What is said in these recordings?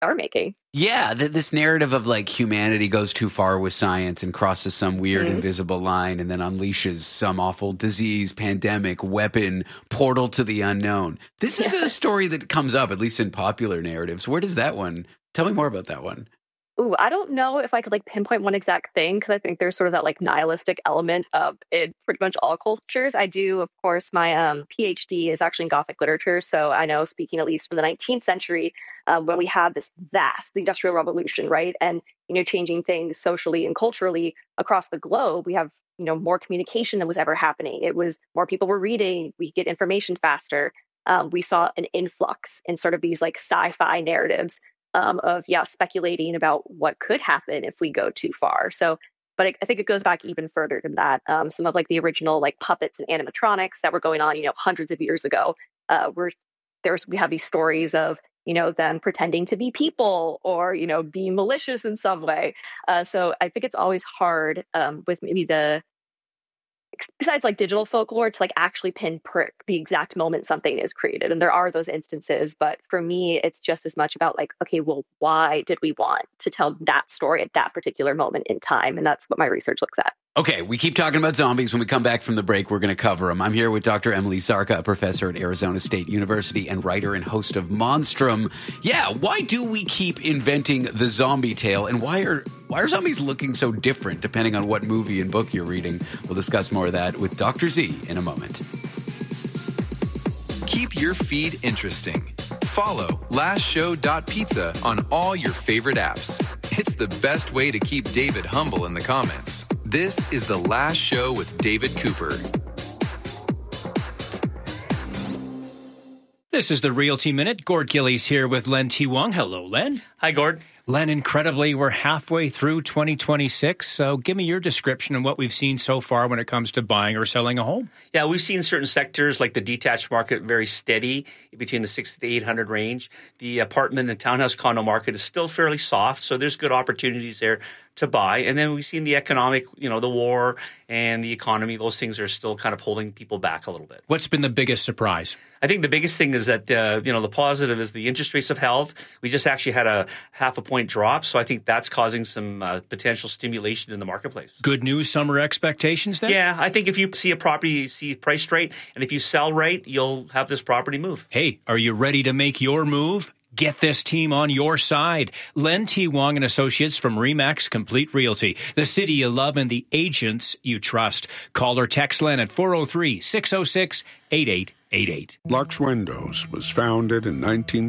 are making. Yeah, this narrative of like humanity goes too far with science and crosses some weird invisible line and then unleashes some awful disease, pandemic, weapon, portal to the unknown. This is a story that comes up, at least in popular narratives. Where does that one? Tell me more about that one. Ooh, I don't know if I could like pinpoint one exact thing because I think there's sort of that like nihilistic element of in pretty much all cultures. I do, of course, my PhD is actually in Gothic literature. So I know, speaking at least from the 19th century, when we had this vast Industrial Revolution, right? And, changing things socially and culturally across the globe, we have, more communication than was ever happening. It was more people were reading, we get information faster. We saw an influx in sort of these like sci-fi narratives of speculating about what could happen if we go too far. So, but I think it goes back even further than that. Some of like the original like puppets and animatronics that were going on, hundreds of years ago, we have these stories of them pretending to be people or being malicious in some way. So I think it's always hard with maybe besides like digital folklore to like actually pinprick the exact moment something is created. And there are those instances, but for me, it's just as much about like, okay, well, why did we want to tell that story at that particular moment in time? And that's what my research looks at. Okay, we keep talking about zombies. When we come back from the break, we're going to cover them. I'm here with Dr. Emily Sarka, a professor at Arizona State University and writer and host of Monstrum. Yeah, why do we keep inventing the zombie tale? And why are zombies looking so different depending on what movie and book you're reading? We'll discuss more of that with Dr. Z in a moment. Keep your feed interesting. Follow lastshow.pizza on all your favorite apps. It's the best way to keep David humble in the comments. This is The Last Show with David Cooper. This is the Realty Minute. Gord Gillies here with Len T. Wong. Hello, Len. Hi, Gord. Len, incredibly, we're halfway through 2026, so give me your description of what we've seen so far when it comes to buying or selling a home. Yeah, we've seen certain sectors like the detached market very steady between the 600 to 800 range. The apartment and townhouse condo market is still fairly soft, so there's good opportunities there to buy. And then we've seen the economic, the war and the economy, those things are still kind of holding people back a little bit. What's been the biggest surprise? I think the biggest thing is that, the positive is the interest rates have held. We just actually had a half a point drop, so I think that's causing some potential stimulation in the marketplace. Good news, summer expectations then? Yeah, I think if you see a property, you see priced right, and if you sell right, you'll have this property move. Hey, are you ready to make your move? Get this team on your side. Len T. Wong and Associates from RE/MAX Complete Realty, the city you love and the agents you trust. Call or text Len at 403-606-8888. Lux Windows was founded in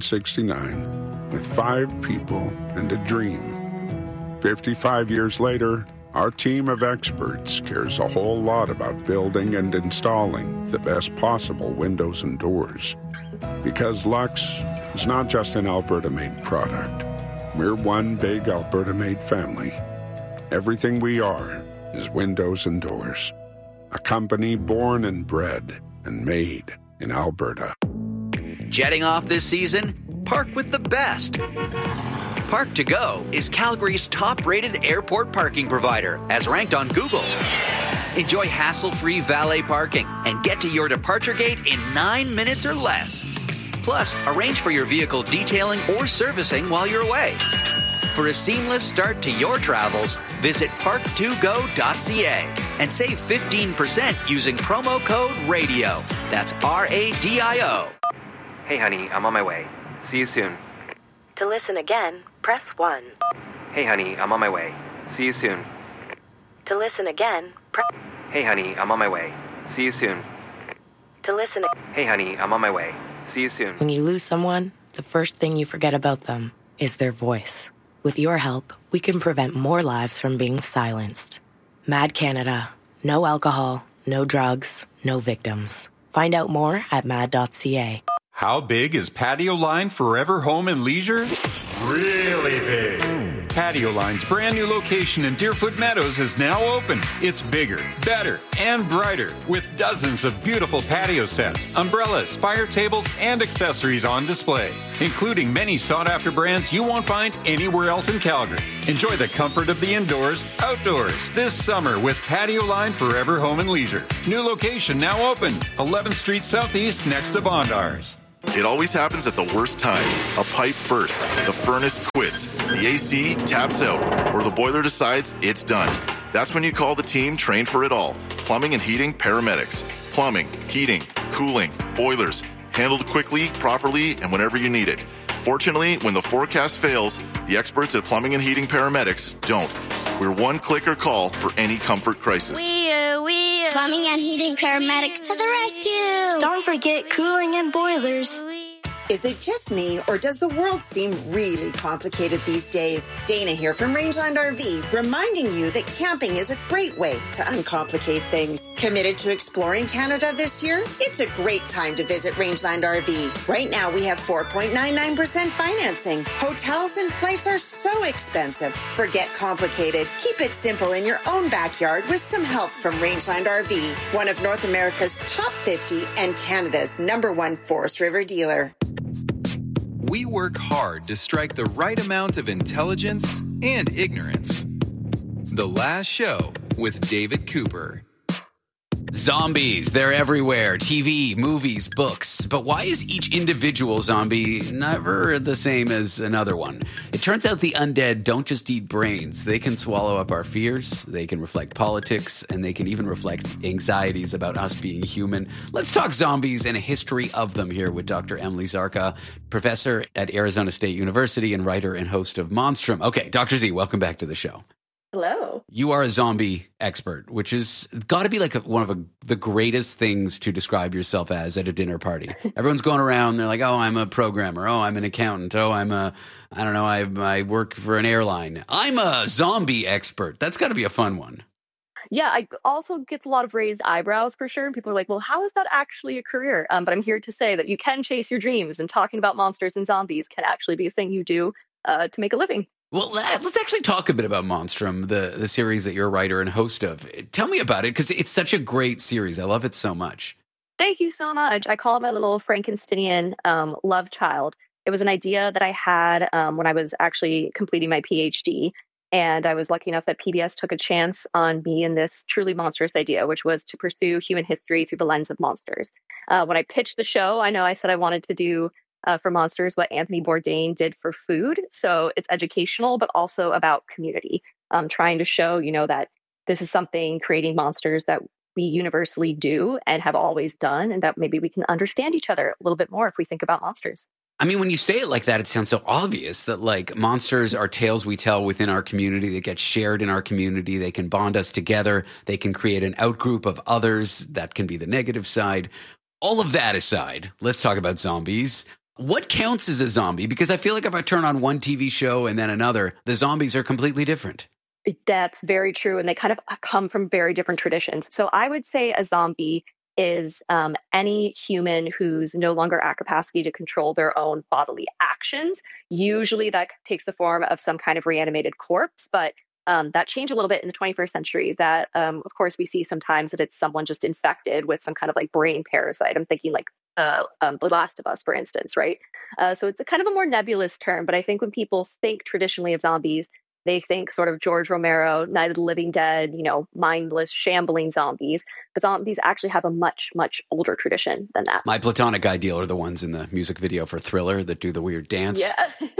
1969 with 5 people and a dream. 55 years later, our team of experts cares a whole lot about building and installing the best possible windows and doors. Because Lux is not just an Alberta-made product. We're one big Alberta-made family. Everything we are is windows and doors. A company born and bred and made in Alberta. Jetting off this season? Park with the best. Park to Go is Calgary's top-rated airport parking provider, as ranked on Google. Enjoy hassle-free valet parking and get to your departure gate in 9 minutes or less. Plus, arrange for your vehicle detailing or servicing while you're away. For a seamless start to your travels, visit park2go.ca and save 15% using promo code RADIO. That's RADIO. Hey, honey, I'm on my way. See you soon. To listen again, press 1. Hey, honey, I'm on my way. See you soon. To listen again, press... Hey, honey, I'm on my way. See you soon. To listen... Hey, honey, I'm on my way. See you soon. When you lose someone, the first thing you forget about them is their voice. With your help, we can prevent more lives from being silenced. MAD Canada. No alcohol, no drugs, no victims. Find out more at mad.ca. How big is Patio Line Forever Home and Leisure? Really big. Patio Line's brand new location in Deerfoot Meadows is now open. It's bigger, better, and brighter with dozens of beautiful patio sets, umbrellas, fire tables, and accessories on display, including many sought-after brands you won't find anywhere else in Calgary. Enjoy the comfort of the indoors, outdoors this summer with Patio Line Forever Home and Leisure. New location now open, 11th Street Southeast next to Bondars. It always happens at the worst time. A pipe bursts, the furnace quits, the AC taps out, or the boiler decides it's done. That's when you call the team trained for it all. Plumbing and heating paramedics. Plumbing, heating, cooling, boilers. Handled quickly, properly, and whenever you need it. Fortunately, when the forecast fails, the experts at Plumbing and Heating Paramedics don't. We're one clicker call for any comfort crisis. Plumbing and Heating Paramedics to the rescue. Don't forget cooling and boilers. Is it just me, or does the world seem really complicated these days? Dana here from Rangeland RV, reminding you that camping is a great way to uncomplicate things. Committed to exploring Canada this year? It's a great time to visit Rangeland RV. Right now, we have 4.99% financing. Hotels and flights are so expensive. Forget complicated. Keep it simple in your own backyard with some help from Rangeland RV, one of North America's top 50 and Canada's #1 Forest River dealer. We work hard to strike the right amount of intelligence and ignorance. The Last Show with David Cooper. Zombies, they're everywhere. TV, movies, books. But why is each individual zombie never the same as another one? It turns out the undead don't just eat brains. They can swallow up our fears, they can reflect politics, and they can even reflect anxieties about us being human. Let's talk zombies and a history of them here with Dr. Emily Zarka, professor at Arizona State University and writer and host of Monstrum. Okay, Dr. Z, welcome back to the show. Hello. You are a zombie expert, which is got to be like one of the greatest things to describe yourself as at a dinner party. Everyone's going around, they're like, oh, I'm a programmer. Oh, I'm an accountant. Oh, I work for an airline. I'm a zombie expert. That's got to be a fun one. Yeah, I also gets a lot of raised eyebrows for sure. People are like, well, how is that actually a career? But I'm here to say that you can chase your dreams, and talking about monsters and zombies can actually be a thing you do to make a living. Well, let's actually talk a bit about Monstrum, the series that you're a writer and host of. Tell me about it, because it's such a great series. I love it so much. Thank you so much. I call it my little Frankensteinian love child. It was an idea that I had when I was actually completing my PhD, and I was lucky enough that PBS took a chance on me in this truly monstrous idea, which was to pursue human history through the lens of monsters. When I pitched the show, I said I wanted to do for monsters what Anthony Bourdain did for food. So it's educational, but also about community, trying to show, that this is something, creating monsters, that we universally do and have always done, and that maybe we can understand each other a little bit more if we think about monsters. I mean, when you say it like that, it sounds so obvious that like monsters are tales we tell within our community that get shared in our community. They can bond us together. They can create an outgroup of others. That can be the negative side. All of that aside, let's talk about zombies. What counts as a zombie? Because I feel like if I turn on one TV show and then another, the zombies are completely different. That's very true. And they kind of come from very different traditions. So I would say a zombie is any human who's no longer at capacity to control their own bodily actions. Usually that takes the form of some kind of reanimated corpse, but that changed a little bit in the 21st century. That, of course, we see sometimes that it's someone just infected with some kind of like brain parasite. I'm thinking like The Last of Us, for instance, right? So it's a kind of a more nebulous term, but I think when people think traditionally of zombies, they think sort of George Romero, Night of the Living Dead, mindless, shambling zombies. But zombies actually have a much, much older tradition than that. My platonic ideal are the ones in the music video for Thriller that do the weird dance. Yeah.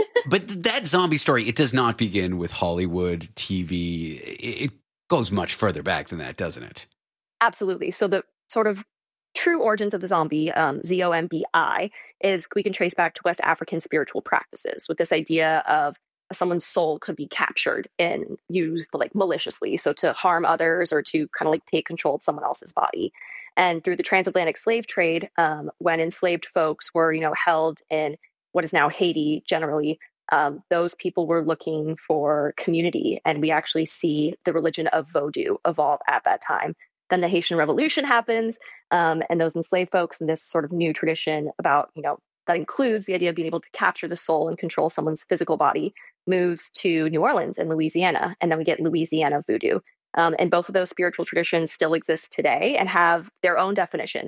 But that zombie story, it does not begin with Hollywood, TV. It goes much further back than that, doesn't it? Absolutely. So the sort of true origins of the zombie, ZOMBI, is we can trace back to West African spiritual practices with this idea of someone's soul could be captured and used like maliciously, so to harm others or to kind of like take control of someone else's body. And through the transatlantic slave trade, when enslaved folks were, held in what is now Haiti generally, those people were looking for community. And we actually see the religion of Vodou evolve at that time. Then the Haitian Revolution happens, and those enslaved folks and this sort of new tradition about, that includes the idea of being able to capture the soul and control someone's physical body, moves to New Orleans and Louisiana. And then we get Louisiana voodoo. And both of those spiritual traditions still exist today and have their own definition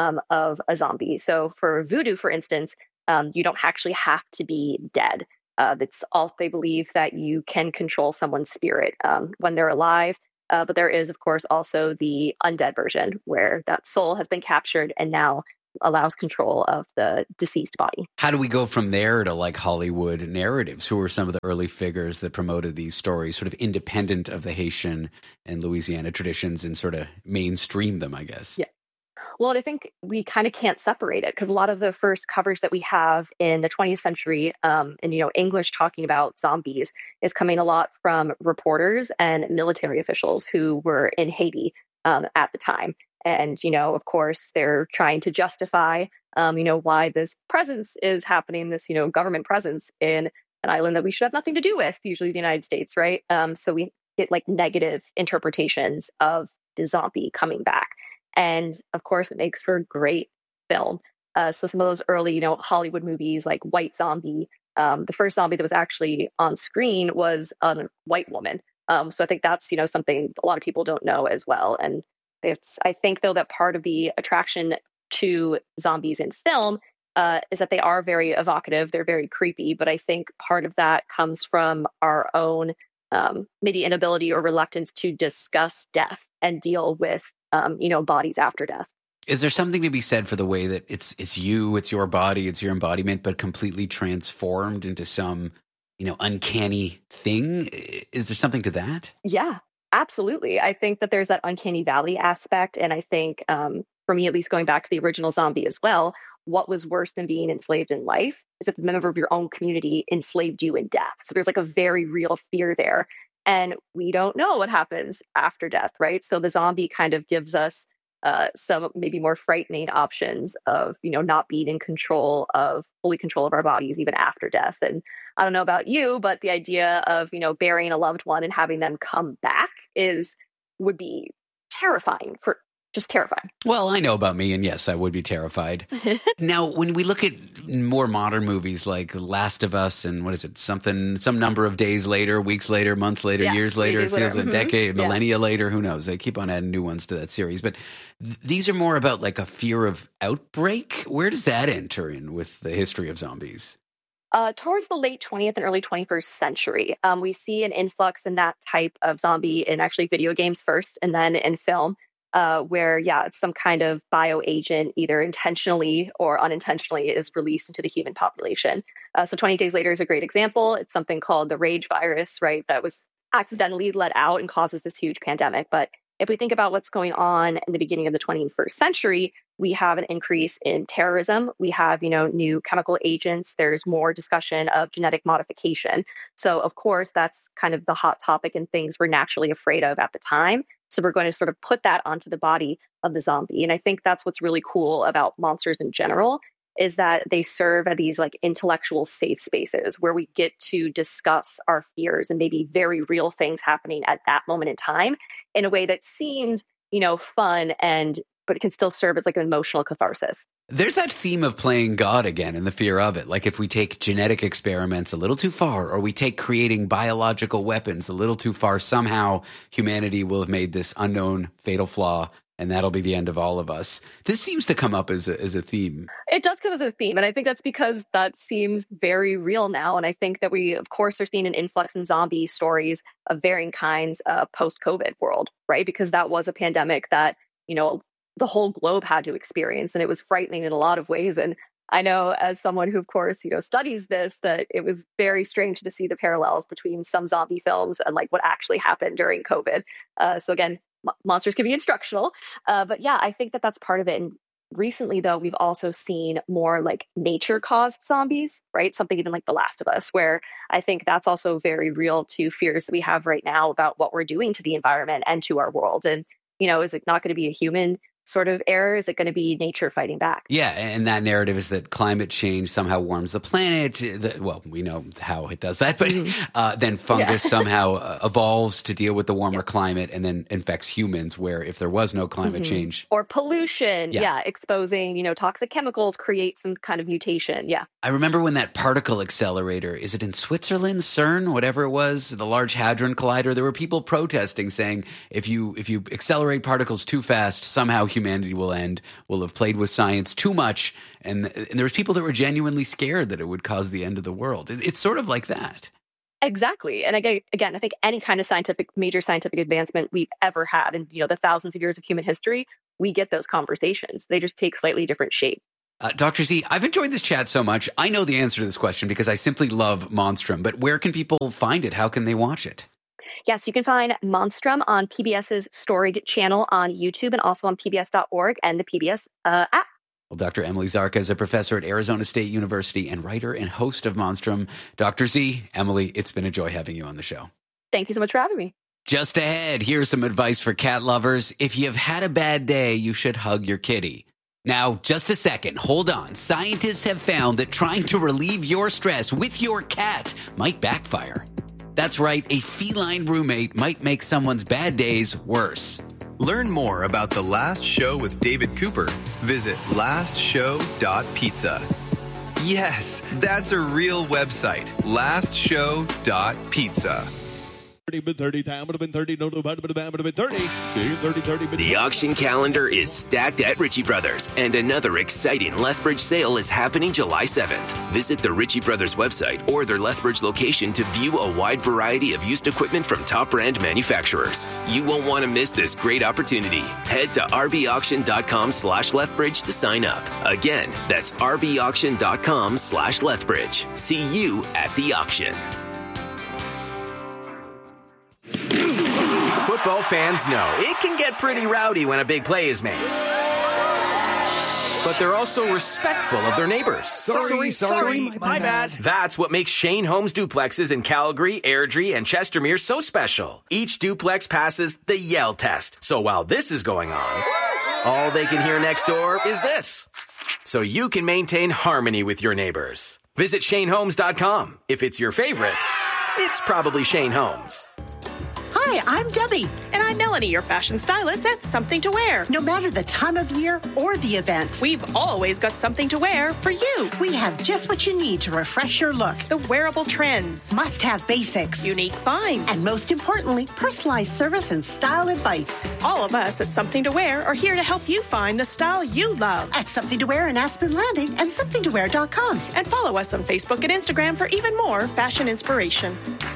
of a zombie. So for voodoo, for instance, you don't actually have to be dead. That's all. They believe that you can control someone's spirit when they're alive. But there is, of course, also the undead version where that soul has been captured and now allows control of the deceased body. How do we go from there to like Hollywood narratives? Who were some of the early figures that promoted these stories, sort of independent of the Haitian and Louisiana traditions, and sort of mainstream them, I guess? Yeah. Well, I think we kind of can't separate it, because a lot of the first coverage that we have in the 20th century, and English talking about zombies, is coming a lot from reporters and military officials who were in Haiti at the time. And, of course, they're trying to justify, why this presence is happening, this, government presence in an island that we should have nothing to do with, usually the United States, right? So we get like negative interpretations of the zombie coming back. And of course, it makes for great film. So some of those early, Hollywood movies like White Zombie, the first zombie that was actually on screen was a white woman. So I think that's, something a lot of people don't know as well. And I think, though, that part of the attraction to zombies in film is that they are very evocative. They're very creepy. But I think part of that comes from our own maybe inability or reluctance to discuss death and deal with bodies after death. Is there something to be said for the way that it's your body, it's your embodiment, but completely transformed into some, uncanny thing? Is there something to that? Yeah, absolutely. I think that there's that uncanny valley aspect. And I think for me, at least going back to the original zombie as well, what was worse than being enslaved in life is that the member of your own community enslaved you in death. So there's like a very real fear there. And we don't know what happens after death, right? So the zombie kind of gives us some maybe more frightening options of, not being in fully control of our bodies even after death. And I don't know about you, but the idea of, burying a loved one and having them come back would be terrifying just terrifying. Well, I know about me, and yes, I would be terrified. Now, when we look at more modern movies like Last of Us and what is it, some number of days later, weeks later, months later, years later, it feels a decade, millennia later, who knows? They keep on adding new ones to that series. But these are more about like a fear of outbreak. Where does that enter in with the history of zombies? Towards the late 20th and early 21st century, we see an influx in that type of zombie in actually video games first and then in film. Where, it's some kind of bioagent, either intentionally or unintentionally, is released into the human population. So 20 Days Later is a great example. It's something called the rage virus, right, that was accidentally let out and causes this huge pandemic. But if we think about what's going on in the beginning of the 21st century, we have an increase in terrorism. We have, new chemical agents. There's more discussion of genetic modification. So, of course, that's kind of the hot topic and things we're naturally afraid of at the time. So we're going to sort of put that onto the body of the zombie. And I think that's what's really cool about monsters in general, is that they serve as these like intellectual safe spaces where we get to discuss our fears and maybe very real things happening at that moment in time in a way that seems, fun, but it can still serve as like an emotional catharsis. There's that theme of playing God again and the fear of it. Like if we take genetic experiments a little too far, or we take creating biological weapons a little too far, somehow humanity will have made this unknown fatal flaw, and that'll be the end of all of us. This seems to come up as a theme. It does come as a theme, and I think that's because that seems very real now. And I think that we, of course, are seeing an influx in zombie stories of varying kinds post-COVID world, right? Because that was a pandemic that, the whole globe had to experience, and it was frightening in a lot of ways. And I know, as someone who, of course, studies this, that it was very strange to see the parallels between some zombie films and like what actually happened during COVID. So again, monsters can be instructional, but yeah, I think that that's part of it. And recently, though, we've also seen more like nature-caused zombies, right? Something even like The Last of Us, where I think that's also very real to fears that we have right now about what we're doing to the environment and to our world. And is it not going to be a human sort of error? Is it going to be nature fighting back? Yeah, and that narrative is that climate change somehow warms the planet. Well, we know how it does that, but then fungus somehow evolves to deal with the warmer climate and then infects humans, where if there was no climate change. Or pollution, exposing, toxic chemicals create some kind of mutation, I remember when that particle accelerator, is it in Switzerland, CERN, whatever it was, the Large Hadron Collider, there were people protesting saying if you accelerate particles too fast, somehow humanity will have played with science too much. And there was people that were genuinely scared that it would cause the end of the world. It's sort of like that. Exactly. And again, I think any kind of major scientific advancement we've ever had in, the thousands of years of human history we get those conversations. They just take slightly different shape. Dr. Z, I've enjoyed this chat so much. I know the answer to this question because I simply love Monstrum, but where can people find it? How can they watch it? Yes, you can find Monstrum on PBS's Storied channel on YouTube and also on pbs.org and the PBS app. Well, Dr. Emily Zarka is a professor at Arizona State University and writer and host of Monstrum. Dr. Z, Emily, it's been a joy having you on the show. Thank you so much for having me. Just ahead, here's some advice for cat lovers. If you've had a bad day, you should hug your kitty. Now, just a second. Hold on. Scientists have found that trying to relieve your stress with your cat might backfire. That's right. A feline roommate might make someone's bad days worse. Learn more about The Last Show with David Cooper. Visit lastshow.pizza. Yes, that's a real website. lastshow.pizza. The auction calendar is stacked at Ritchie Brothers, and another exciting Lethbridge sale is happening July 7th. Visit the Ritchie Brothers website or their Lethbridge location to view a wide variety of used equipment from top brand manufacturers. You won't want to miss this great opportunity. Head to rbauction.com/Lethbridge to sign up. Again, that's rbauction.com/Lethbridge. See you at the auction. Football fans know it can get pretty rowdy when a big play is made. But they're also respectful of their neighbors. Sorry, my bad. That's what makes Shane Homes duplexes in Calgary, Airdrie, and Chestermere so special. Each duplex passes the Yell test. So while this is going on, all they can hear next door is this. So you can maintain harmony with your neighbors. Visit ShaneHomes.com. If it's your favorite, it's probably Shane Homes. Hi, I'm Debbie. And I'm Melanie, your fashion stylist at Something to Wear. No matter the time of year or the event, we've always got something to wear for you. We have just what you need to refresh your look. The wearable trends. Must-have basics. Unique finds. And most importantly, personalized service and style advice. All of us at Something to Wear are here to help you find the style you love. At Something to Wear in Aspen Landing and somethingtowear.com. And follow us on Facebook and Instagram for even more fashion inspiration.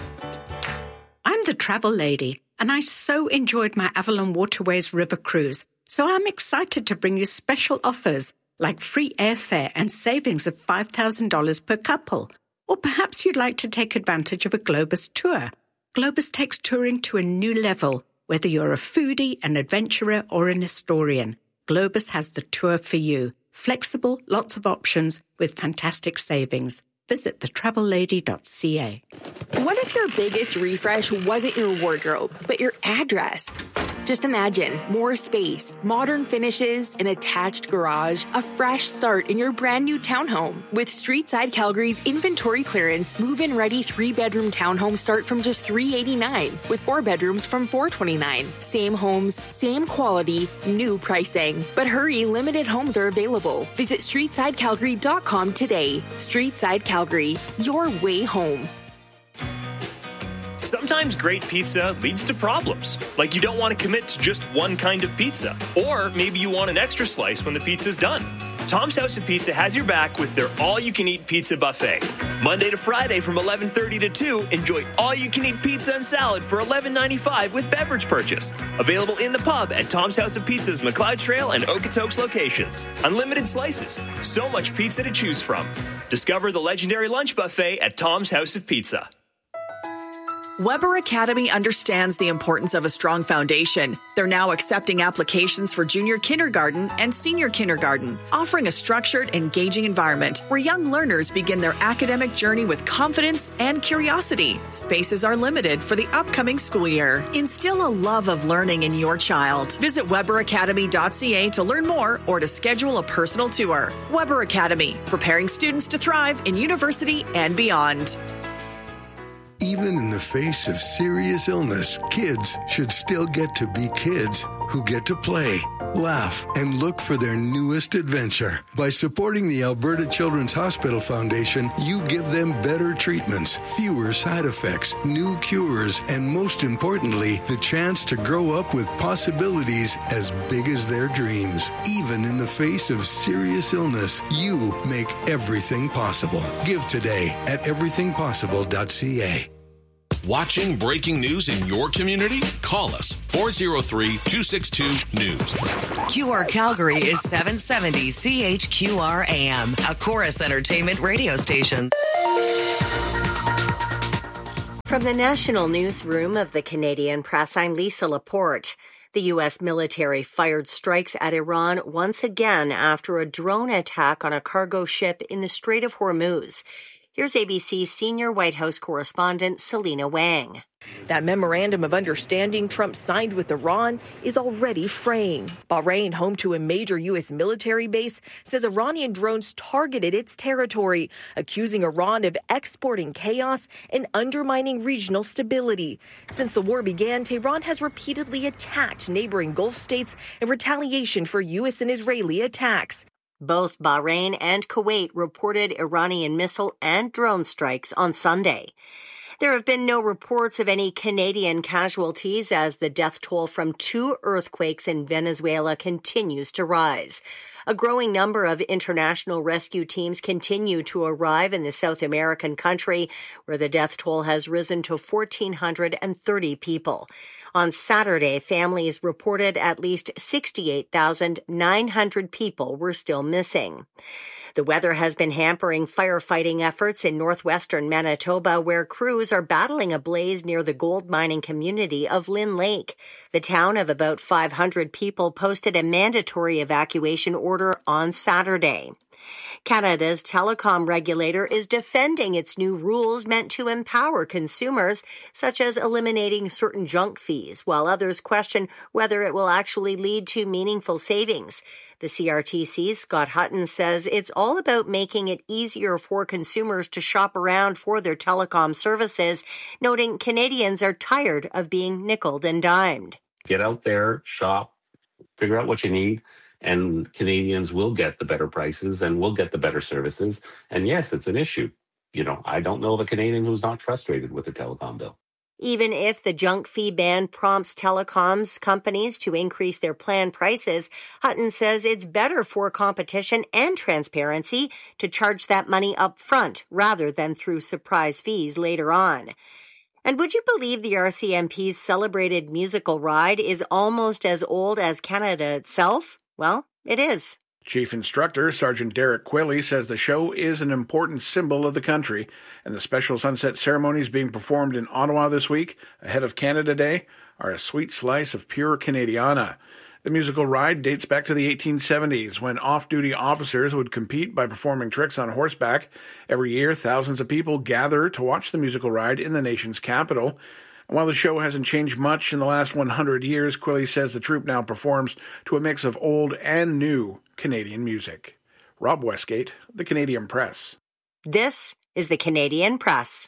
I'm the travel lady, and I so enjoyed my Avalon Waterways River cruise, so I'm excited to bring you special offers like free airfare and savings of $5,000 per couple. Or perhaps you'd like to take advantage of a Globus tour. Globus takes touring to a new level, whether you're a foodie, an adventurer, or an historian. Globus has the tour for you. Flexible, lots of options with fantastic savings. Visit thetravellady.ca. What if your biggest refresh wasn't your wardrobe, but your address? Just imagine more space, modern finishes, an attached garage, a fresh start in your brand new townhome. With Streetside Calgary's inventory clearance, move-in ready 3-bedroom townhomes start from just $389, with 4 bedrooms from $429. Same homes, same quality, new pricing. But hurry, limited homes are available. Visit StreetsideCalgary.com today. Streetside Calgary, your way home. Sometimes great pizza leads to problems, like you don't want to commit to just one kind of pizza, or maybe you want an extra slice when the pizza's done. Tom's House of Pizza has your back with their all-you-can-eat pizza buffet. Monday to Friday from 11:30 to 2, enjoy all-you-can-eat pizza and salad for $11.95 with beverage purchase. Available in the pub at Tom's House of Pizza's McLeod Trail and Okotoks locations. Unlimited slices, so much pizza to choose from. Discover the legendary lunch buffet at Tom's House of Pizza. Weber Academy understands the importance of a strong foundation. They're now accepting applications for junior kindergarten and senior kindergarten, offering a structured, engaging environment where young learners begin their academic journey with confidence and curiosity. Spaces are limited for the upcoming school year. Instill a love of learning in your child. Visit weberacademy.ca to learn more or to schedule a personal tour. Weber Academy, preparing students to thrive in university and beyond. Even in the face of serious illness, kids should still get to be kids who get to play, laugh, and look for their newest adventure. By supporting the Alberta Children's Hospital Foundation, you give them better treatments, fewer side effects, new cures, and most importantly, the chance to grow up with possibilities as big as their dreams. Even in the face of serious illness, you make everything possible. Give today at everythingpossible.ca. Watching breaking news in your community? Call us 403-262-NEWS. QR Calgary is 770 CHQR AM, a Chorus Entertainment radio station. From the National Newsroom of the Canadian Press, I'm Lisa Laporte. The U.S. military fired strikes at Iran once again after a drone attack on a cargo ship in the Strait of Hormuz. Here's ABC senior White House correspondent Selena Wang. That memorandum of understanding Trump signed with Iran is already fraying. Bahrain, home to a major U.S. military base, says Iranian drones targeted its territory, accusing Iran of exporting chaos and undermining regional stability. Since the war began, Tehran has repeatedly attacked neighboring Gulf states in retaliation for U.S. and Israeli attacks. Both Bahrain and Kuwait reported Iranian missile and drone strikes on Sunday. There have been no reports of any Canadian casualties as the death toll from 2 earthquakes in Venezuela continues to rise. A growing number of international rescue teams continue to arrive in the South American country, where the death toll has risen to 1,430 people. On Saturday, families reported at least 68,900 people were still missing. The weather has been hampering firefighting efforts in northwestern Manitoba, where crews are battling a blaze near the gold mining community of Lynn Lake. The town of about 500 people posted a mandatory evacuation order on Saturday. Canada's telecom regulator is defending its new rules meant to empower consumers, such as eliminating certain junk fees, while others question whether it will actually lead to meaningful savings. The CRTC's Scott Hutton says it's all about making it easier for consumers to shop around for their telecom services, noting Canadians are tired of being nickeled and dimed. Get out there, shop, figure out what you need, and Canadians will get the better prices and will get the better services. And yes, it's an issue. I don't know of a Canadian who's not frustrated with their telecom bill. Even if the junk fee ban prompts telecoms companies to increase their plan prices, Hutton says it's better for competition and transparency to charge that money up front rather than through surprise fees later on. And would you believe the RCMP's celebrated musical ride is almost as old as Canada itself? Well, it is. Chief Instructor Sergeant Derek Quilley says the show is an important symbol of the country, and the special sunset ceremonies being performed in Ottawa this week, ahead of Canada Day, are a sweet slice of pure Canadiana. The musical ride dates back to the 1870s, when off-duty officers would compete by performing tricks on horseback. Every year, thousands of people gather to watch the musical ride in the nation's capital. And while the show hasn't changed much in the last 100 years, Quilley says the troupe now performs to a mix of old and new Canadian music. Rob Westgate, The Canadian Press. This is The Canadian Press.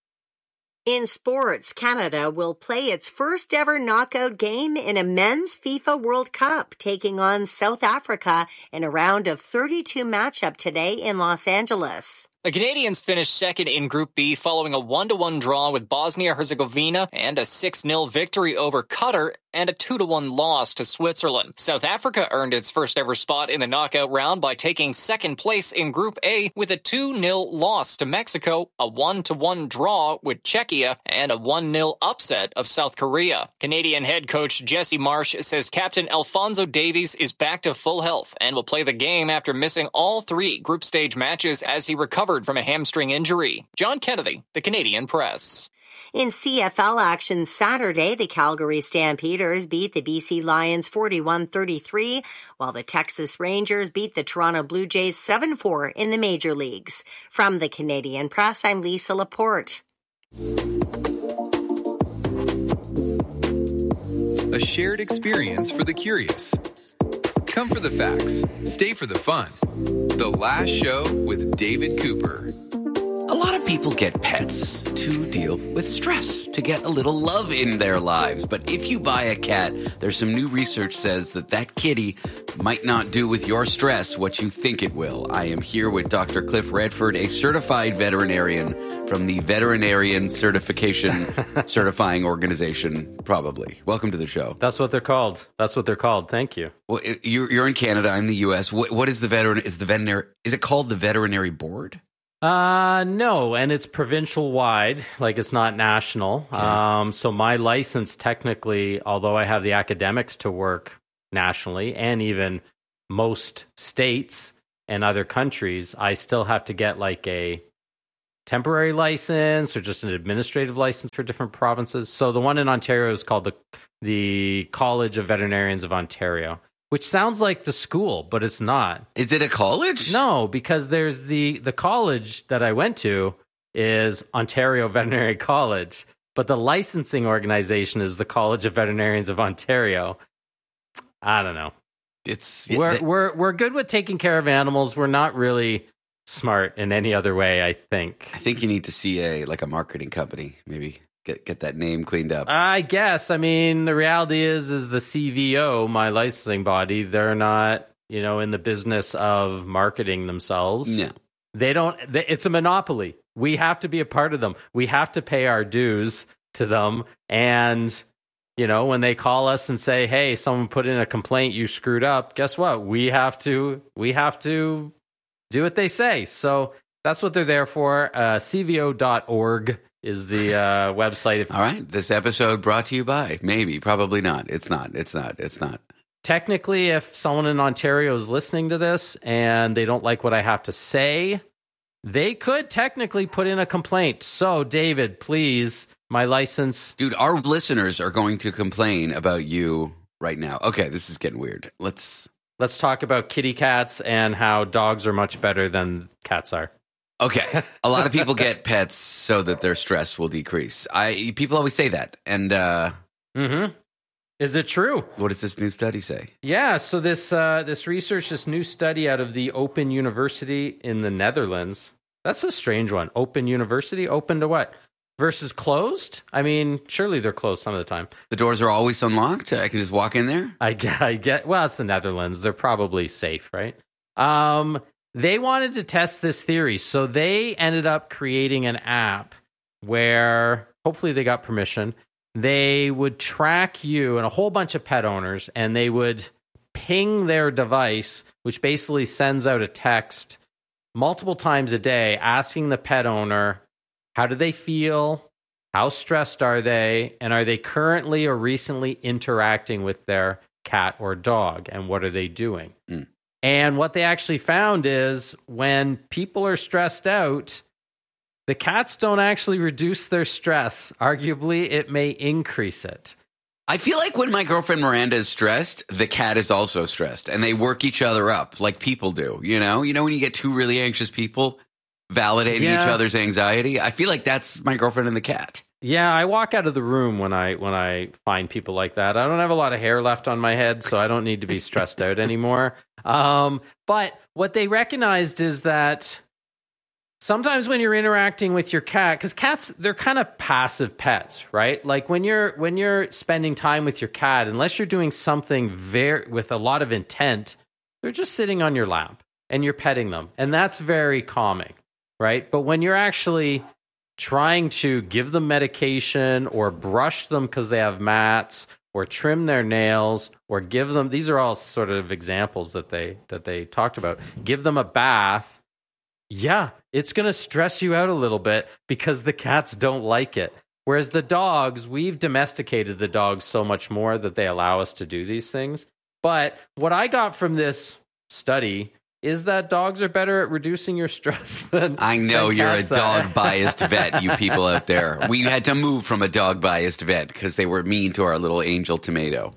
In sports, Canada will play its first ever knockout game in a men's FIFA World Cup, taking on South Africa in a round of 32 matchup today in Los Angeles. The Canadians finished second in Group B following a 1-1 draw with Bosnia-Herzegovina and a 6-0 victory over Qatar and a 2-1 loss to Switzerland. South Africa earned its first ever spot in the knockout round by taking second place in Group A with a 2-0 loss to Mexico, a 1-1 draw with Czechia, and a 1-0 upset of South Korea. Canadian head coach Jesse Marsh says Captain Alphonso Davies is back to full health and will play the game after missing all 3 group stage matches as he recovered from a hamstring injury. John Kennedy, The Canadian Press. In CFL action Saturday, the Calgary Stampeders beat the BC Lions 41-33, while the Texas Rangers beat the Toronto Blue Jays 7-4 in the major leagues. From the Canadian Press, I'm Lisa Laporte. A shared experience for the curious. Come for the facts, stay for the fun. The Last Show with David Cooper. A lot of people get pets to deal with stress, to get a little love in their lives. But if you buy a cat, there's some new research says that kitty might not do with your stress what you think it will. I am here with Dr. Cliff Redford, a certified veterinarian from the Veterinarian Certification Certifying Organization, probably. Welcome to the show. That's what they're called. Thank you. Well, you're in Canada. I'm in the U.S. What is the veterinary? Is it called the Veterinary Board? No, and it's provincial wide, like it's not national. Okay. So my license technically, although I have the academics to work nationally and even most states and other countries, I still have to get like a temporary license or just an administrative license for different provinces. So the one in Ontario is called the College of Veterinarians of Ontario, which sounds like the school, but it's not. Is it a college? No, because there's the college that I went to is Ontario Veterinary College, but the licensing organization is the College of Veterinarians of Ontario. I don't know. We're good with taking care of animals. We're not really smart in any other way, I think. I think you need to see a marketing company, maybe get that name cleaned up. I guess. I mean, the reality is the CVO, my licensing body, they're not, in the business of marketing themselves. No. They don't. It's a monopoly. We have to be a part of them. We have to pay our dues to them. And, when they call us and say, hey, someone put in a complaint, you screwed up, guess what? We have to do what they say. So that's what they're there for. CVO.org is the website. All right. This episode brought to you by probably not. It's not. Technically, if someone in Ontario is listening to this and they don't like what I have to say, they could technically put in a complaint. So, David, please, my license. Dude, our listeners are going to complain about you right now. Okay, this is getting weird. Let's talk about kitty cats and how dogs are much better than cats are. Okay. A lot of people get pets so that their stress will decrease. People always say that. And Is it true? What does this new study say? Yeah, so this research, this new study out of the Open University in the Netherlands. That's a strange one. Open University? Open to what? Versus closed? I mean, surely they're closed some of the time. The doors are always unlocked? I can just walk in there? I get. Well, it's the Netherlands. They're probably safe, right? They wanted to test this theory. So they ended up creating an app where, hopefully they got permission, they would track you and a whole bunch of pet owners, and they would ping their device, which basically sends out a text multiple times a day asking the pet owner, how do they feel? How stressed are they? And are they currently or recently interacting with their cat or dog? And what are they doing? Mm. And what they actually found is when people are stressed out, the cats don't actually reduce their stress. Arguably, it may increase it. I feel like when my girlfriend Miranda is stressed, the cat is also stressed. And they work each other up like people do. You know when you get two really anxious people validating each other's anxiety? I feel like that's my girlfriend and the cat. Yeah, I walk out of the room when I find people like that. I don't have a lot of hair left on my head, so I don't need to be stressed out anymore. But what they recognized is that sometimes when you're interacting with your cat, because cats, they're kind of passive pets, right? Like when you're spending time with your cat, unless you're doing something with a lot of intent, they're just sitting on your lap and you're petting them. And that's very calming, right? But when you're actually trying to give them medication or brush them because they have mats or trim their nails or give them, these are all sort of examples that they talked about, give them a bath. Yeah, it's going to stress you out a little bit because the cats don't like it. Whereas the dogs, we've domesticated the dogs so much more that they allow us to do these things. But what I got from this study is that dogs are better at reducing your stress than I know than you're a cats are. dog-biased vet, you people out there. We had to move from a dog-biased vet because they were mean to our little angel Tomato.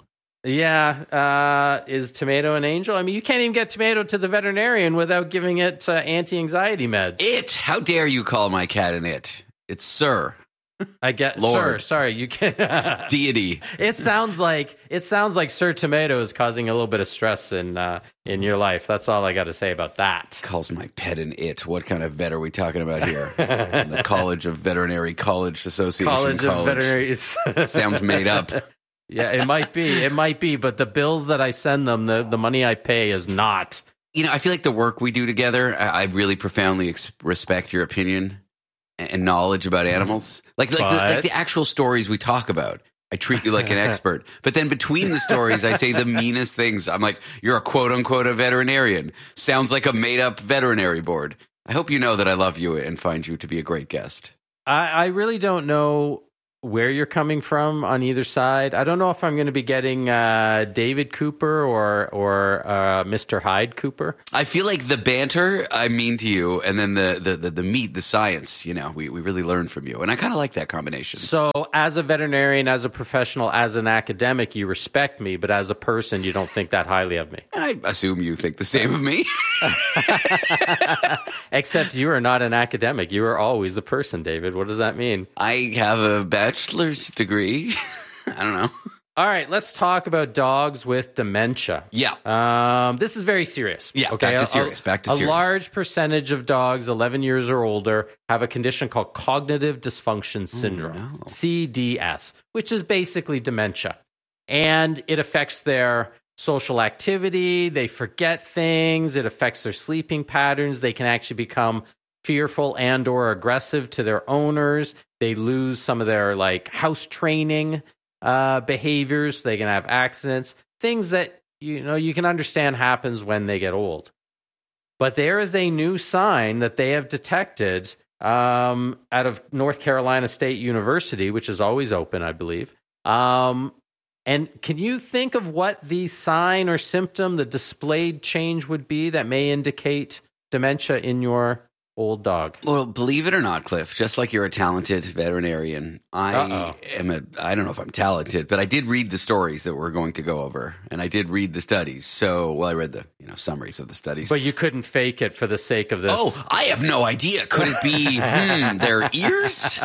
Yeah, is Tomato an angel? I mean, you can't even get Tomato to the veterinarian without giving it anti-anxiety meds. It? How dare you call my cat an it? It's Sir. I get Lord. Sir. Sorry, you can't. Deity. It sounds like Sir Tomato is causing a little bit of stress in your life. That's all I got to say about that. Calls my pet an it. What kind of vet are we talking about here? The College of Veterinary College Association. College of Veterinary. Sounds made up. Yeah, it might be, but the bills that I send them, the money I pay is not. I feel like the work we do together, I really profoundly respect your opinion and knowledge about animals. Like the actual stories we talk about. I treat you like an expert. But then between the stories, I say the meanest things. I'm like, you're a quote-unquote a veterinarian. Sounds like a made-up veterinary board. I hope you know that I love you and find you to be a great guest. I really don't know where you're coming from on either side. I don't know if I'm going to be getting David Cooper or Mr. Hyde Cooper. I feel like the banter, I mean to you, and then the meat, the science, you know, we really learn from you. And I kind of like that combination. So as a veterinarian, as a professional, as an academic, you respect me, but as a person, you don't think that highly of me. I assume you think the same of me. Except you are not an academic. You are always a person, David. What does that mean? I have a bachelor's degree. I don't know. All right, let's talk about dogs with dementia. Yeah. This is very serious. Yeah, okay? back to serious. A large percentage of dogs 11 years or older have a condition called cognitive dysfunction syndrome, CDS, which is basically dementia. And it affects their social activity. They forget things. It affects their sleeping patterns. They can actually become fearful and or aggressive to their owners. They lose some of their house training behaviors. They can have accidents, things that you can understand happens when they get old. But there is a new sign that they have detected out of North Carolina State University, which is always open, I believe. And can you think of what the sign or symptom, the displayed change would be that may indicate dementia in your old dog? Well, believe it or not, Cliff, just like you're a talented veterinarian, I don't know if I'm talented, but I did read the stories that we're going to go over, and I did read the studies. So, I read the summaries of the studies. But you couldn't fake it for the sake of this. Oh, I have no idea. Could it be their ears?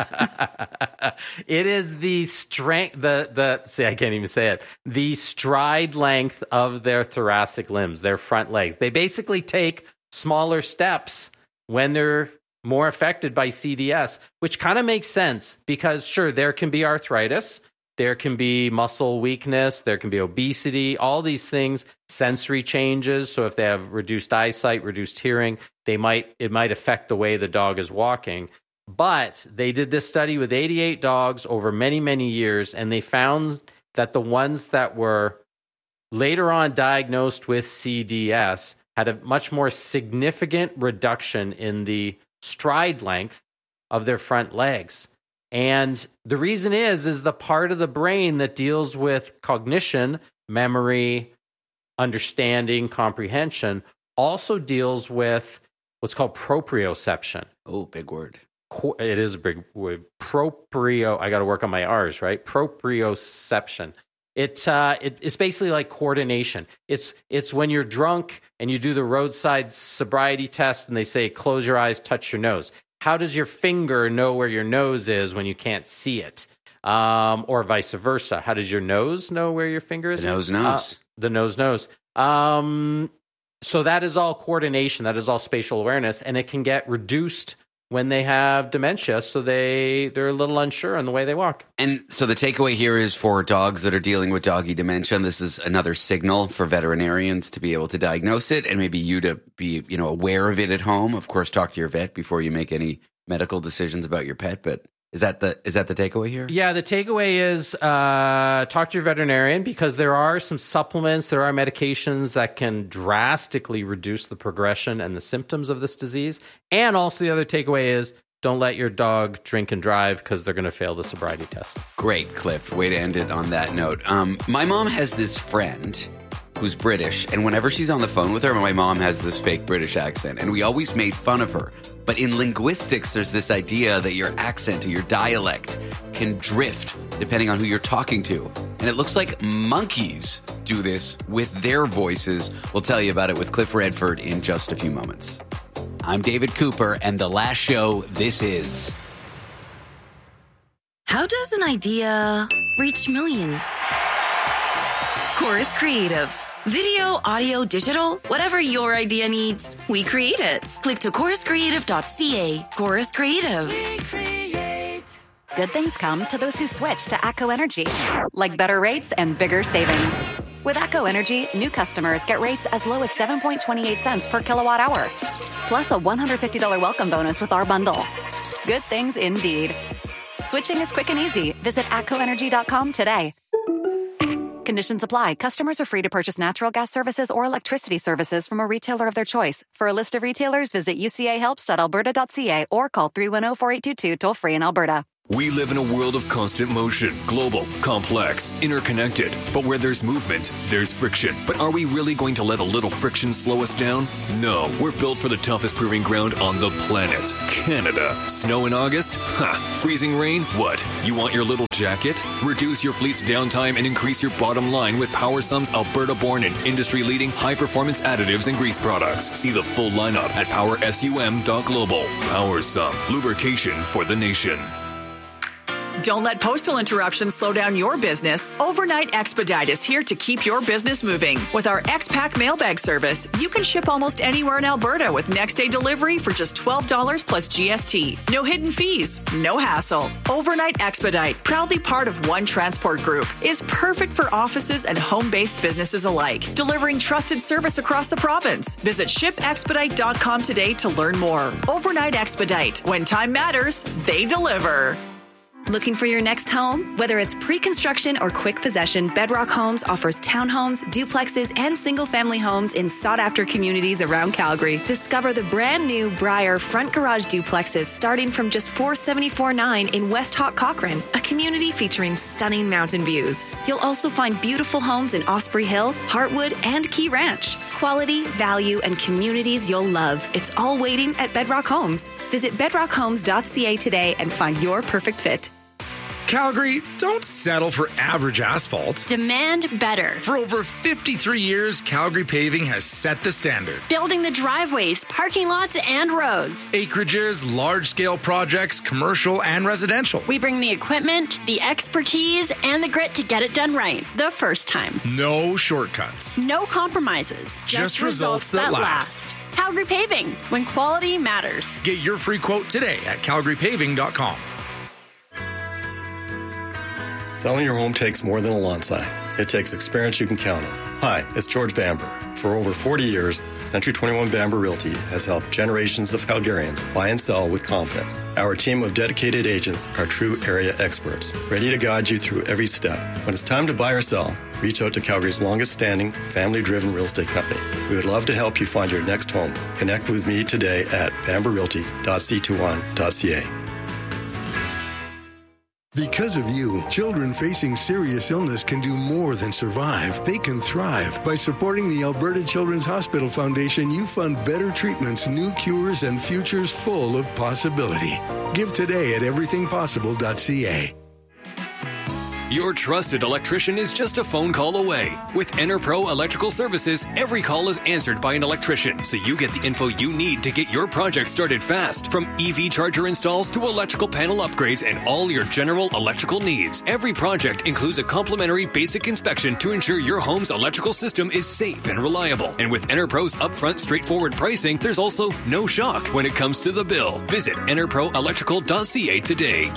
It is the strength, I can't even say it, the stride length of their thoracic limbs, their front legs. They basically take smaller steps when they're more affected by CDS, which kind of makes sense because, sure, there can be arthritis, there can be muscle weakness, there can be obesity, all these things, sensory changes. So if they have reduced eyesight, reduced hearing, it might affect the way the dog is walking. But they did this study with 88 dogs over many, many years, and they found that the ones that were later on diagnosed with CDS had a much more significant reduction in the stride length of their front legs. And the reason is the part of the brain that deals with cognition, memory, understanding, comprehension, also deals with what's called proprioception. Oh, big word. It is a big word. I got to work on my R's, right? Proprioception. It's basically like coordination. It's when you're drunk and you do the roadside sobriety test and they say, close your eyes, touch your nose. How does your finger know where your nose is when you can't see it? Or vice versa. How does your nose know where your finger is? The nose knows. The nose knows. So that is all coordination. That is all spatial awareness. And it can get reduced when they have dementia, so they're a little unsure on the way they walk. And so the takeaway here is for dogs that are dealing with doggy dementia, and this is another signal for veterinarians to be able to diagnose it and maybe you to be, aware of it at home. Of course, talk to your vet before you make any medical decisions about your pet, but is that the takeaway here? Yeah, the takeaway is talk to your veterinarian because there are some supplements, there are medications that can drastically reduce the progression and the symptoms of this disease. And also the other takeaway is don't let your dog drink and drive because they're going to fail the sobriety test. Great, Cliff. Way to end it on that note. My mom has this friend who's British, and whenever she's on the phone with her, my mom has this fake British accent, and we always made fun of her. But in linguistics, there's this idea that your accent or your dialect can drift depending on who you're talking to. And it looks like monkeys do this with their voices. We'll tell you about it with Cliff Redford in just a few moments. I'm David Cooper, and the last show this is. How does an idea reach millions? Chorus Creative. Video, audio, digital, whatever your idea needs, we create it. Click to choruscreative.ca. Chorus Creative. We create. Good things come to those who switch to ATCO Energy, like better rates and bigger savings. With ATCO Energy, new customers get rates as low as 7.28 cents per kilowatt hour, plus a $150 welcome bonus with our bundle. Good things indeed. Switching is quick and easy. Visit ATCOenergy.com today. Conditions apply. Customers are free to purchase natural gas services or electricity services from a retailer of their choice. For a list of retailers, visit ucahelps.alberta.ca or call 310-4822 toll-free in Alberta. We live in a world of constant motion, global, complex, interconnected. But where there's movement, there's friction. But are we really going to let a little friction slow us down? No. We're built for the toughest proving ground on the planet, Canada. Snow in August? Ha! Freezing rain? What? You want your little jacket? Reduce your fleet's downtime and increase your bottom line with PowerSum's Alberta-born and industry-leading high-performance additives and grease products. See the full lineup at powersum.global. PowerSum, lubrication for the nation. Don't let postal interruptions slow down your business. Overnight Expedite is here to keep your business moving. With our X-Pack mailbag service, you can ship almost anywhere in Alberta with next-day delivery for just $12 plus GST. No hidden fees, no hassle. Overnight Expedite, proudly part of One Transport Group, is perfect for offices and home-based businesses alike, delivering trusted service across the province. Visit shipexpedite.com today to learn more. Overnight Expedite. When time matters, they deliver. Looking for your next home? Whether it's pre-construction or quick possession, Bedrock Homes offers townhomes, duplexes, and single-family homes in sought-after communities around Calgary. Discover the brand-new Briar front garage duplexes starting from just $474.9 in West Hawk Cochrane, a community featuring stunning mountain views. You'll also find beautiful homes in Osprey Hill, Heartwood, and Key Ranch. Quality, value, and communities you'll love. It's all waiting at Bedrock Homes. Visit bedrockhomes.ca today and find your perfect fit. Calgary, don't settle for average asphalt. Demand better. For over 53 years, Calgary Paving has set the standard. Building the driveways, parking lots, and roads. Acreages, large-scale projects, commercial and residential. We bring the equipment, the expertise, and the grit to get it done right the first time. No shortcuts. No compromises. Just results that last. Calgary Paving, when quality matters. Get your free quote today at calgarypaving.com. Selling your home takes more than a lawn sign. It takes experience you can count on. Hi, it's George Bamber. For over 40 years, Century 21 Bamber Realty has helped generations of Calgarians buy and sell with confidence. Our team of dedicated agents are true area experts, ready to guide you through every step. When it's time to buy or sell, reach out to Calgary's longest-standing, family-driven real estate company. We would love to help you find your next home. Connect with me today at bamberrealty.c21.ca. Because of you, children facing serious illness can do more than survive. They can thrive. By supporting the Alberta Children's Hospital Foundation, you fund better treatments, new cures, and futures full of possibility. Give today at everythingpossible.ca. Your trusted electrician is just a phone call away. With EnerPro Electrical Services, every call is answered by an electrician, so you get the info you need to get your project started fast. From EV charger installs to electrical panel upgrades and all your general electrical needs. Every project includes a complimentary basic inspection to ensure your home's electrical system is safe and reliable. And with EnerPro's upfront, straightforward pricing, there's also no shock when it comes to the bill. Visit enerproelectrical.ca today.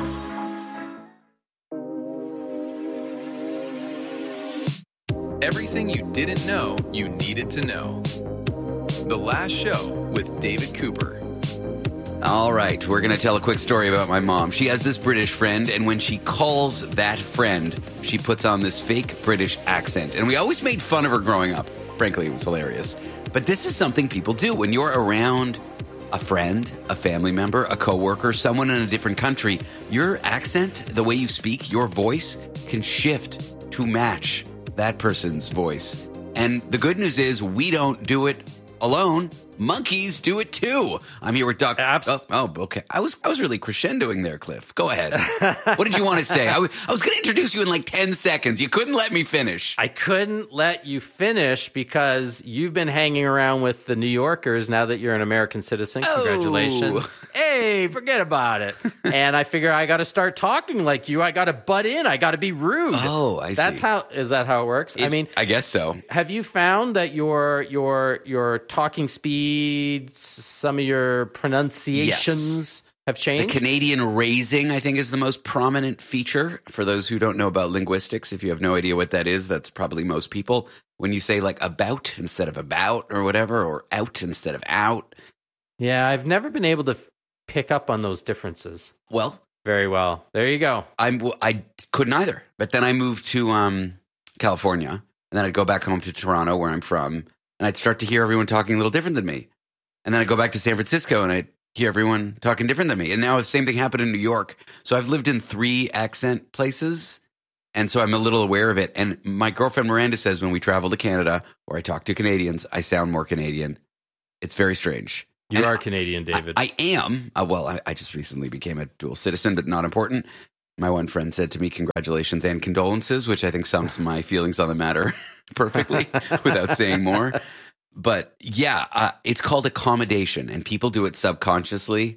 Everything you didn't know you needed to know. The Last Show with David Cooper. All right, we're going to tell a quick story about my mom. She has this British friend, and when she calls that friend, she puts on this fake British accent. And we always made fun of her growing up. Frankly, it was hilarious. But this is something people do. When you're around a friend, a family member, a coworker, someone in a different country, your accent, the way you speak, your voice can shift to match that person's voice. And the good news is we don't do it alone. Monkeys do it too. I'm here with Dr. Okay. I was really crescendoing there, Cliff. Go ahead. What did you want to say? I was going to introduce you in like 10 seconds. You couldn't let me finish. I couldn't let you finish because you've been hanging around with the New Yorkers now that you're an American citizen. Congratulations. Hey, forget about it. And I figure I got to start talking like you. I got to butt in. I got to be rude. Oh, I see. Is that how it works? I guess so. Have you found that your talking speed, some of your pronunciations have changed? The Canadian raising, I think, is the most prominent feature. For those who don't know about linguistics, if you have no idea what that is, that's probably most people. When you say like about instead of about or whatever, or out instead of out. Yeah, I've never been able to pick up on those differences. Well, very well. There you go. I couldn't either. But then I moved to California, and then I'd go back home to Toronto, where I'm from, and I'd start to hear everyone talking a little different than me. And then I'd go back to San Francisco, and I'd hear everyone talking different than me. And now the same thing happened in New York. So I've lived in 3 accent places, and so I'm a little aware of it. And my girlfriend Miranda says when we travel to Canada or I talk to Canadians, I sound more Canadian. It's very strange. You are Canadian, David. I am. Well, I just recently became a dual citizen, but not important. My one friend said to me, congratulations and condolences, which I think sums my feelings on the matter perfectly without saying more. But yeah, it's called accommodation, and people do it subconsciously,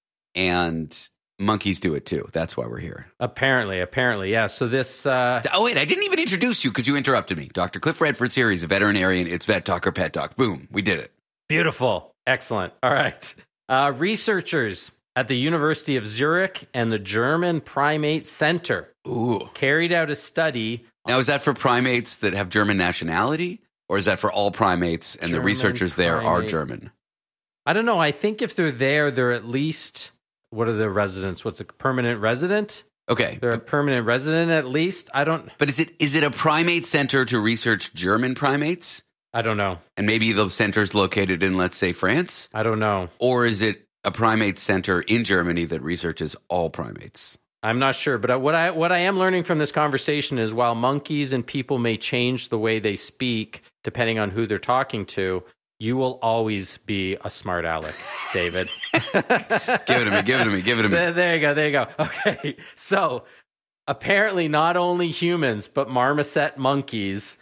and monkeys do it too. That's why we're here. Apparently, yeah. So this... Oh, wait, I didn't even introduce you because you interrupted me. Dr. Cliff Redford's here. He's a veterinarian. It's Vet Talk or Pet Talk. Boom, we did it. Beautiful. Excellent. All right. Researchers at the University of Zurich and the German Primate Center carried out a study. Now, is that for primates that have German nationality, or is that for all primates and the researchers there are German? I don't know. I think if they're there, they're at least, what are the residents? What's a permanent resident? Okay. They're a permanent resident at least. I don't... But is it a primate center to research German primates? I don't know. And maybe the center's located in, let's say, France? I don't know. Or is it a primate center in Germany that researches all primates? I'm not sure, but what I am learning from this conversation is while monkeys and people may change the way they speak depending on who they're talking to, you will always be a smart aleck, David. Give it to me. There you go. Okay, so apparently not only humans, but marmoset monkeys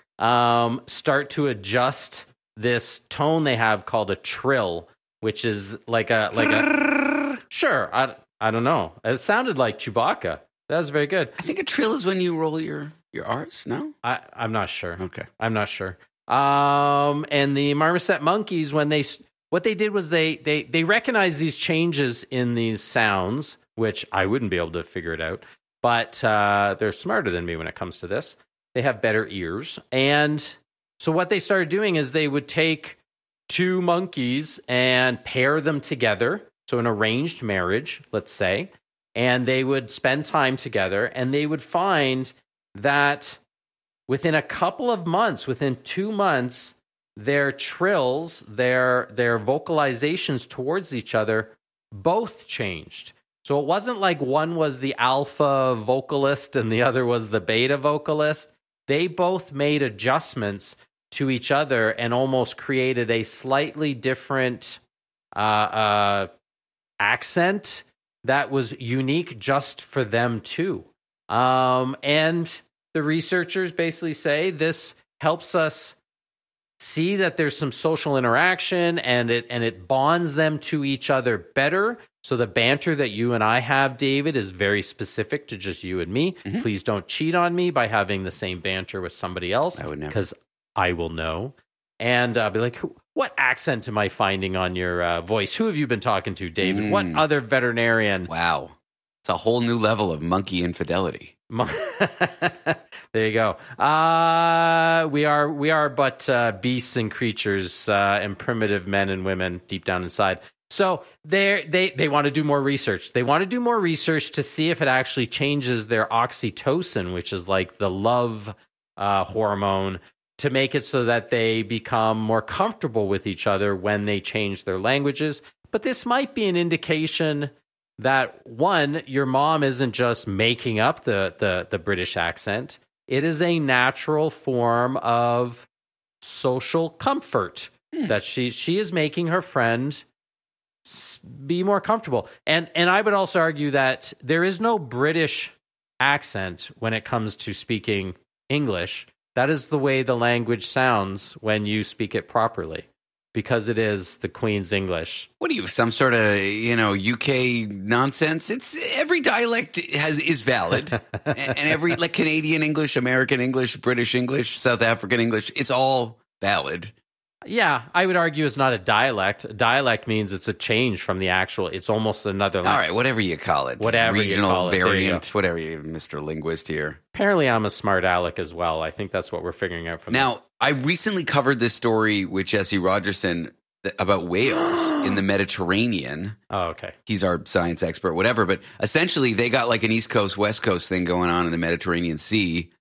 start to adjust this tone they have called a trill, which is like a sure, I don't know. It sounded like Chewbacca. That was very good. I think a trill is when you roll your R's, no? I'm not sure. Okay. I'm not sure. And the marmoset monkeys, what they did was they recognized these changes in these sounds, which I wouldn't be able to figure it out, but they're smarter than me when it comes to this. They have better ears. And so what they started doing is they would take 2 monkeys and pair them together. So an arranged marriage, let's say, and they would spend time together, and they would find that within a couple of months, within 2 months, their trills, their vocalizations towards each other, both changed. So it wasn't like one was the alpha vocalist and the other was the beta vocalist. They both made adjustments to each other and almost created a slightly different accent that was unique just for them too. And the researchers basically say this helps us see that there's some social interaction and it bonds them to each other better. So the banter that you and I have, David, is very specific to just you and me. Mm-hmm. Please don't cheat on me by having the same banter with somebody else. I would never. Because I will know. And I'll be like, what accent am I finding on your voice? Who have you been talking to, David? What other veterinarian? Wow. It's a whole new level of monkey infidelity. There you go. We are but beasts and creatures and primitive men and women deep down inside. So they want to do more research. They want to do more research to see if it actually changes their oxytocin, which is like the love hormone, to make it so that they become more comfortable with each other when they change their languages. But this might be an indication that, one, your mom isn't just making up the British accent. It is a natural form of social comfort that she is making her friend be more comfortable. And I would also argue that there is no British accent when it comes to speaking English. That is the way the language sounds when you speak it properly, because it is the Queen's English. What are you, some sort of, UK nonsense? It's every dialect is valid. And every Canadian English, American English, British English, South African English, it's all valid. Yeah, I would argue it's not a dialect. A dialect means it's a change from the actual, it's almost another language. All right, whatever you call it. Whatever regional you call it. Variant, whatever you, Mr. Linguist here. Apparently I'm a smart aleck as well. I think that's what we're figuring out from Now, this. I recently covered this story with Jesse Rogerson about whales in the Mediterranean. Oh, okay. He's our science expert, whatever. But essentially, they got like an East Coast, West Coast thing going on in the Mediterranean Sea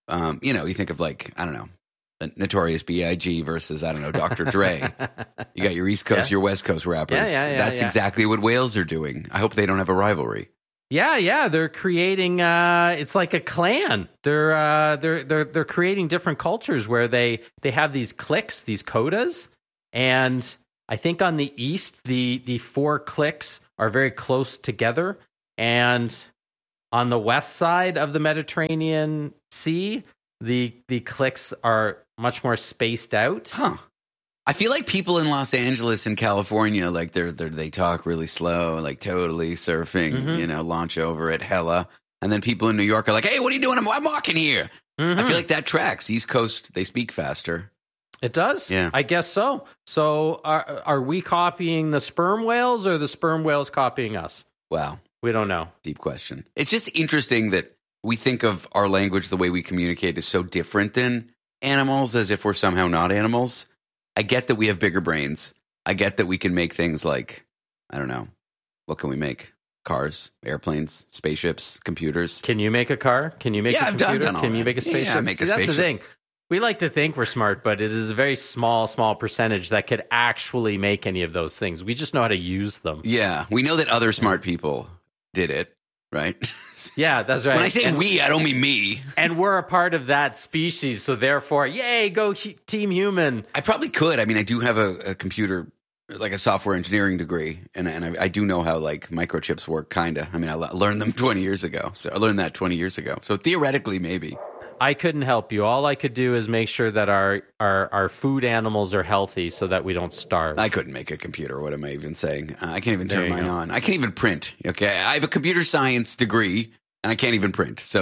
you think of like, I don't know, the Notorious B.I.G. versus, I don't know, Dr. Dre. You got your East Coast, your West Coast rappers. That's exactly what whales are doing. I hope they don't have a rivalry. Yeah, they're creating. It's like a clan. They're creating different cultures where they have these cliques, these codas, and I think on the east, the 4 cliques are very close together, and on the west side of the Mediterranean Sea, the cliques are much more spaced out. Huh. I feel like people in Los Angeles and California, like they talk really slow, like totally surfing, launch over it hella. And then people in New York are like, hey, what are you doing? I'm walking here. I feel like that tracks. East Coast, they speak faster. It does? Yeah. I guess so. So are we copying the sperm whales or the sperm whales copying us? Wow. We don't know. Deep question. It's just interesting that we think of our language, the way we communicate, is so different than animals, as if we're somehow not animals. I get that we have bigger brains. I get that we can make things like, I don't know, what can we make? Cars, airplanes, spaceships, computers. Can you make a car? Can you make a computer? I've done all Can you that. make a spaceship? Yeah, That's the thing. We like to think we're smart, but it is a very small percentage that could actually make any of those things. We just know how to use them. Yeah, we know that other smart people did it, right? Yeah, that's right. When I say we, I don't mean me. And we're a part of that species, so therefore, yay, go Team Human. I probably could. I mean, I do have a computer, like a software engineering degree, and I do know how like microchips work, kind of. I mean, I learned them 20 years ago. So I learned that 20 years ago. So theoretically, maybe. I couldn't help you. All I could do is make sure that our food animals are healthy so that we don't starve. I couldn't make a computer. What am I even saying? I can't even turn mine on. I can't even print. Okay, I have a computer science degree, and I can't even print. So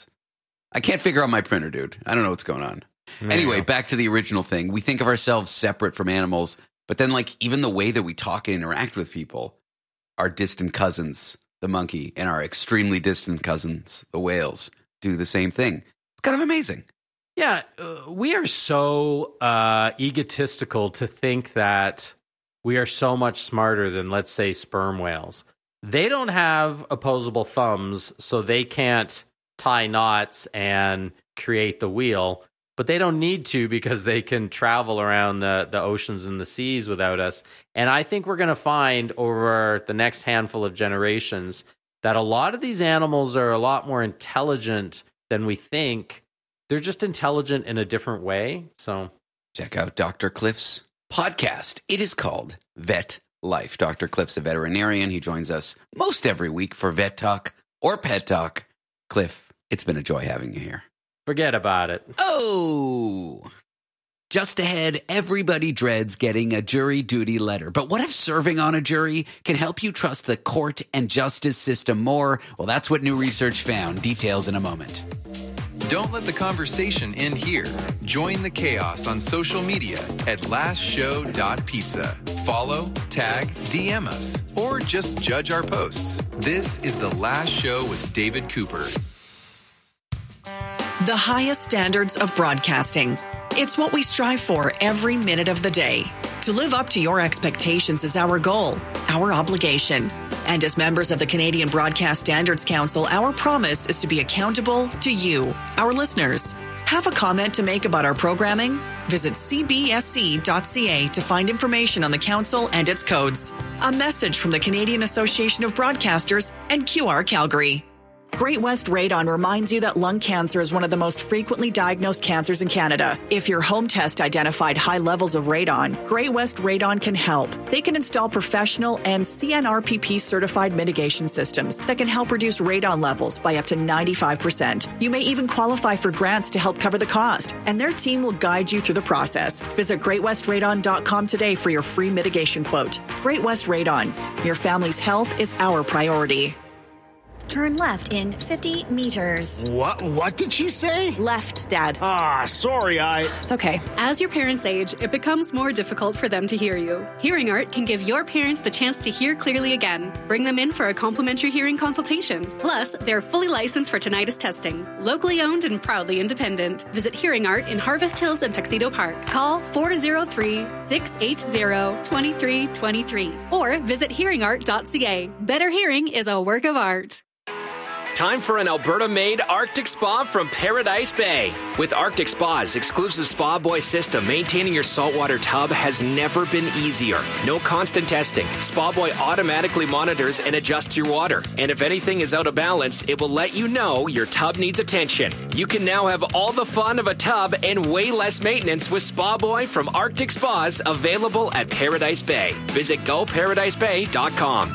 I can't figure out my printer, dude. I don't know what's going on. Anyway, back to the original thing. We think of ourselves separate from animals, but then like even the way that we talk and interact with people, our distant cousins, the monkey, and our extremely distant cousins, the whales, do the same thing. Kind of amazing. Yeah, we are so egotistical to think that we are so much smarter than, let's say, sperm whales. They don't have opposable thumbs, so they can't tie knots and create the wheel, but they don't need to because they can travel around the oceans and the seas without us. And I think we're going to find over the next handful of generations that a lot of these animals are a lot more intelligent than we think. They're just intelligent in a different way. So check out Dr. Cliff's podcast. It is called Vet Life. Dr. Cliff's a veterinarian. He joins us most every week for Vet Talk or Pet Talk. Cliff, it's been a joy having you here. Forget about it. Oh, just ahead, everybody dreads getting a jury duty letter. But what if serving on a jury can help you trust the court and justice system more? Well, that's what new research found. Details in a moment. Don't let the conversation end here. Join the chaos on social media at lastshow.pizza. Follow, tag, DM us, or just judge our posts. This is The Last Show with David Cooper. The highest standards of broadcasting. It's what we strive for every minute of the day. To live up to your expectations is our goal, our obligation. And as members of the Canadian Broadcast Standards Council, our promise is to be accountable to you, our listeners. Have a comment to make about our programming? Visit cbsc.ca to find information on the council and its codes. A message from the Canadian Association of Broadcasters and QR Calgary. Great West Radon reminds you that lung cancer is one of the most frequently diagnosed cancers in Canada. If your home test identified high levels of radon, Great West Radon can help. They can install professional and CNRPP certified mitigation systems that can help reduce radon levels by up to 95%. You may even qualify for grants to help cover the cost, and their team will guide you through the process. Visit greatwestradon.com today for your free mitigation quote. Great West Radon. Your family's health is our priority. Turn left in 50 meters. What did she say? Left, Dad. Sorry, It's okay. As your parents age, it becomes more difficult for them to hear you. Hearing Art can give your parents the chance to hear clearly again. Bring them in for a complimentary hearing consultation. Plus, they're fully licensed for tinnitus testing. Locally owned and proudly independent. Visit Hearing Art in Harvest Hills and Tuxedo Park. Call 403-680-2323 or visit hearingart.ca. Better hearing is a work of art. Time for an Alberta-made Arctic Spa from Paradise Bay. With Arctic Spa's exclusive Spa Boy system, maintaining your saltwater tub has never been easier. No constant testing. Spa Boy automatically monitors and adjusts your water. And if anything is out of balance, it will let you know your tub needs attention. You can now have all the fun of a tub and way less maintenance with Spa Boy from Arctic Spas, available at Paradise Bay. Visit GoParadiseBay.com.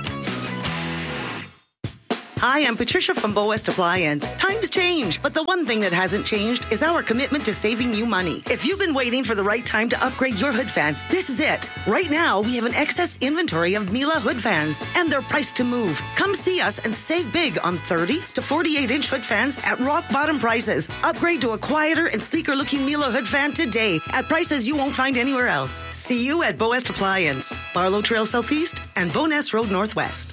Hi, I'm Patricia from Bow West Appliance. Times change, but the one thing that hasn't changed is our commitment to saving you money. If you've been waiting for the right time to upgrade your hood fan, this is it. Right now, we have an excess inventory of Miele hood fans, and they're priced to move. Come see us and save big on 30 to 48-inch hood fans at rock-bottom prices. Upgrade to a quieter and sleeker-looking Miele hood fan today at prices you won't find anywhere else. See you at Bow West Appliance, Barlow Trail Southeast and Bowness Road Northwest.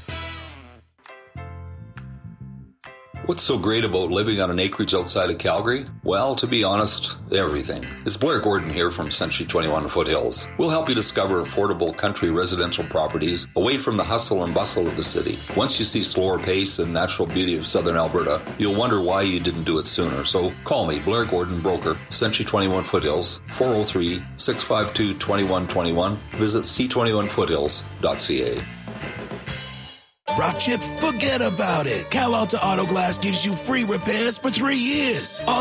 What's so great about living on an acreage outside of Calgary? Well, to be honest, everything. It's Blair Gordon here from Century 21 Foothills. We'll help you discover affordable country residential properties away from the hustle and bustle of the city. Once you see slower pace and natural beauty of southern Alberta, you'll wonder why you didn't do it sooner. So call me, Blair Gordon, broker, Century 21 Foothills, 403-652-2121. Visit c21foothills.ca. Rock chip? Forget about it. Cal Alta Auto Glass gives you free repairs for 3 years. All